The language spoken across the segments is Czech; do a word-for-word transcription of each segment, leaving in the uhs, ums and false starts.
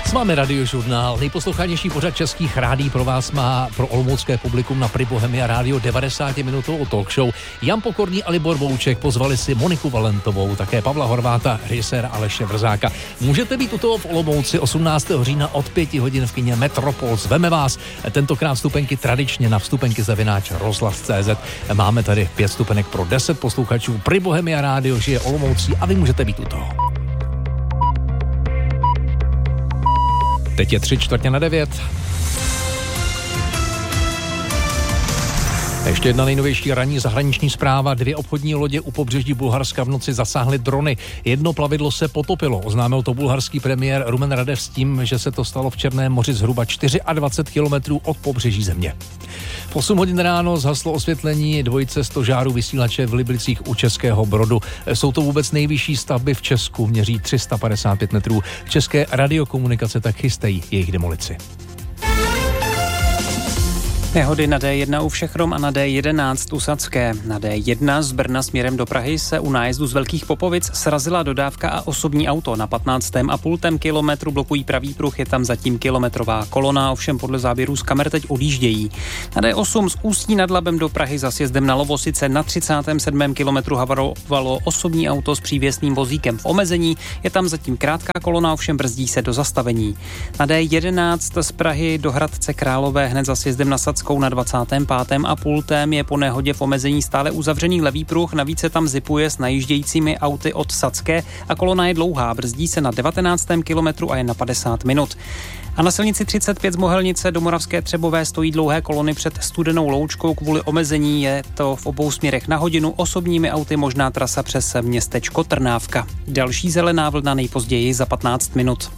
S vámi Radiožurnál, nejposlouchanější pořad českých rádií pro vás má pro olomoucké publikum na Pri Bohemia rádio devadesáti-minutovou talk show. Jan Pokorný a Libor Bouček pozvali si Moniku Valentovou, také Pavla Horváta, režiséra Aleše Vrzáka. Můžete být u toho v Olomouci osmnáctého října od pěti hodin v kině Metropol. Zveme vás, tentokrát vstupenky tradičně na vstupenky zavináč rozhlas tečka cé zet. Máme tady pět vstupenek pro deset posluchačů. Pri Bohemia rádio žije Olomoucí a vy můžete být u toho. Teď je tři čtvrtě na devět. Ještě jedna nejnovější ranní zahraniční zpráva. Dvě obchodní lodě u pobřeží Bulharska v noci zasáhly drony. Jedno plavidlo se potopilo. Oznámil to bulharský premiér Rumen Radev s tím, že se to stalo v Černém moři zhruba dvacet čtyři kilometrů od pobřeží země. V osm hodin ráno zhaslo osvětlení dvojice stožárů vysílače v Liblicích u Českého Brodu. Jsou to vůbec nejvyšší stavby v Česku, měří tři sta padesát pět metrů. České radiokomunikace tak chystají jejich demolici. Nehody na dé jedna u Všechrom a na dé jedenáct u Sadské. Na dé jedna z Brna směrem do Prahy se u nájezdu z Velkých Popovic srazila dodávka a osobní auto. Na patnáctém a půltém kilometru blokují pravý pruh, je tam zatím kilometrová kolona, ovšem podle záběrů z kamer teď odjíždějí. Na dé osm z Ústí nad Labem do Prahy za sjezdem na Lovosice na třicátém sedmém kilometru havarovalo osobní auto s přívěsným vozíkem v omezení, je tam zatím krátká kolona, ovšem brzdí se do zastavení. Na dé jedenáct z Prahy do Hradce Králové hned za sjezdem na Sadskou na dvacátém pátém a půltém je po nehodě v omezení stále uzavřený levý pruh, navíc se tam zipuje s najíždějícími auty od Sadské a kolona je dlouhá, brzdí se na devatenáctém kilometru a je na padesát minut. A na silnici třicet pět z Mohelnice do Moravské Třebové stojí dlouhé kolony před Studenou Loučkou kvůli omezení, je to v obou směrech na hodinu, osobními auty možná trasa přes městečko Trnávka. Další zelená vlna nejpozději za patnáct minut.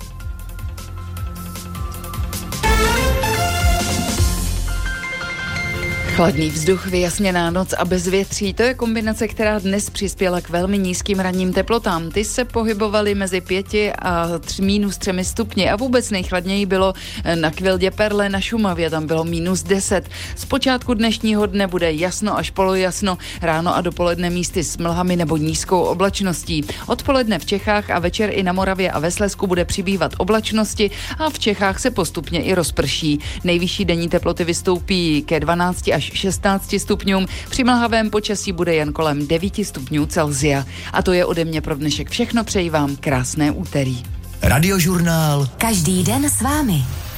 Chladný vzduch, vyjasněná noc a bezvětří, to je kombinace, která dnes přispěla k velmi nízkým ranním teplotám. Ty se pohybovaly mezi pěti a tři, minus třemi stupni a vůbec nejchladněji bylo na Kvildě Perle na Šumavě, tam bylo minus deset. Zpočátku dnešního dne bude jasno až polojasno, ráno a dopoledne místy s mlhami nebo nízkou oblačností. Odpoledne v Čechách a večer i na Moravě a ve Slezsku bude přibývat oblačnosti a v Čechách se postupně i rozprší. Nejvyšší denní teploty vystoupí ke dvanácti až šestnácti stupňům. Při mlhavém počasí bude jen kolem devíti stupňů Celsia. A to je ode mě pro dnešek všechno. Přeji vám krásné úterý. Radiožurnál. Každý den s vámi.